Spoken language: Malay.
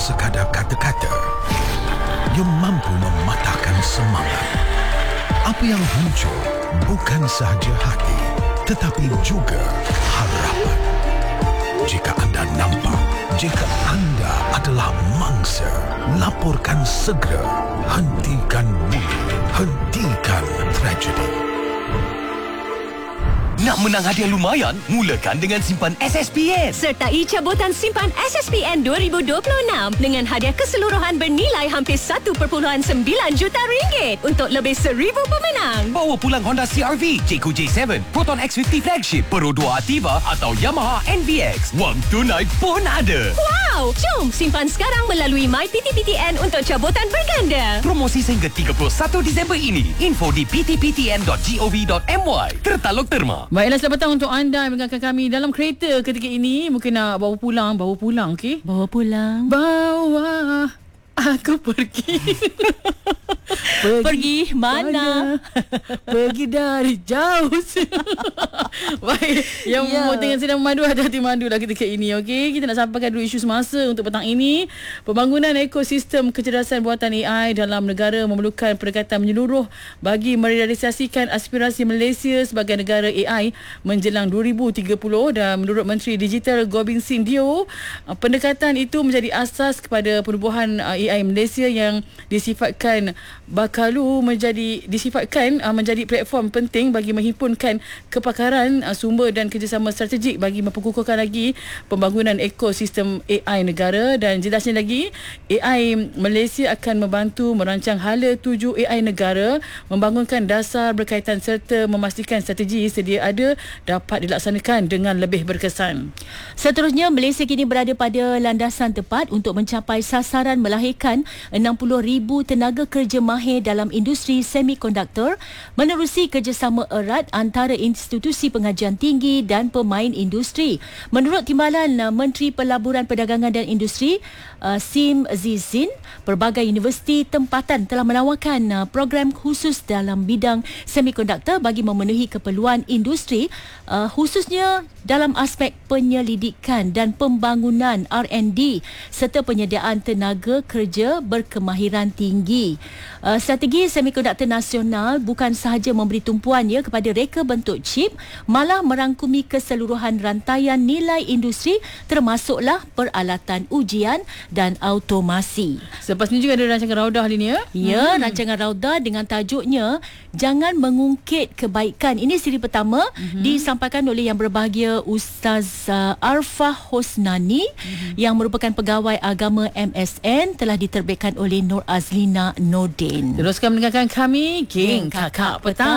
sekadar kata-kata. Ia mampu mematahkan semangat. Apa yang muncul bukan sahaja hati, tetapi juga harapan. Jika anda nampak, jika anda adalah mangsa, laporkan segera. Hentikan bullying. Hentikan tragedi. Nak menang hadiah lumayan? Mulakan dengan simpan SSPN. Sertai cabutan simpan SSPN 2026 dengan hadiah keseluruhan bernilai hampir 1.9 juta ringgit untuk lebih 1,000 pemenang. Bawa pulang Honda CR-V, Jayco J7, Proton X50 Flagship, Pro 2 Ativa atau Yamaha NVX. Wang tunai pun ada. Wow! Jom simpan sekarang melalui MyPTPTN untuk cabutan berganda. Promosi sehingga 31 Disember ini. Info di ptptn.gov.my. Tertaluk terma. Baiklah, selamat petang untuk anda yang mendengarkan kami dalam kereta ketika ini. Mungkin nak bawa pulang, okey? Bawa pulang. Bawa aku pergi. Pergi mana? Pergi dari jauh. Baik, yang tengah sedang memandu, hati-hati mandulah ketika ini, okey? Kita nak sampaikan dulu isu semasa untuk petang ini. Pembangunan ekosistem kecerdasan buatan AI dalam negara memerlukan pendekatan menyeluruh bagi merealisasikan aspirasi Malaysia sebagai negara AI menjelang 2030, dan menurut Menteri Digital Gobind Singh Dio, pendekatan itu menjadi asas kepada penubuhan AI Malaysia yang disifatkan menjadi platform penting bagi menghimpunkan kepakaran, sumber dan kerjasama strategik bagi memperkukuhkan lagi pembangunan ekosistem AI negara. Dan jelasnya lagi, AI Malaysia akan membantu merancang hala tuju AI negara, membangunkan dasar berkaitan serta memastikan strategi sedia ada dapat dilaksanakan dengan lebih berkesan. Seterusnya, Malaysia kini berada pada landasan tepat untuk mencapai sasaran melahirkan 60,000 tenaga kerja mahir dalam industri semikonduktor menerusi kerjasama erat antara institusi pengajian tinggi dan pemain industri. Menurut Timbalan Menteri Pelaburan Perdagangan dan Industri Sim Zizin, pelbagai universiti tempatan telah menawarkan program khusus dalam bidang semikonduktor bagi memenuhi keperluan industri, khususnya dalam aspek penyelidikan dan pembangunan R&D serta penyediaan tenaga kerja berkemahiran tinggi. Strategi semikonduktor nasional bukan sahaja memberi tumpuannya kepada reka bentuk chip, malah merangkumi keseluruhan rantaian nilai industri termasuklah peralatan ujian dan automasi. Selepas ini juga ada rancangan Raudah ni ya? Ya, rancangan Raudah dengan tajuknya Jangan Mengungkit Kebaikan. Ini siri pertama disampaikan oleh yang berbahagia Ustaz Arfah Hosnani yang merupakan pegawai agama MSN, telah diterbitkan oleh Nur Azlina Nordin. Teruskan mendengarkan kami, Geng Kakak Petang.